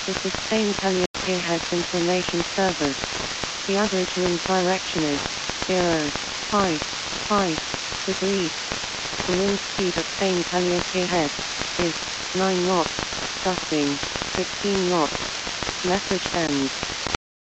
This is Spain Caliente Heads Information Service. The average wind direction is 0.5 degrees. The wind speed at Spain Caliente Head is 9 knots, gusting 16 knots. Message ends.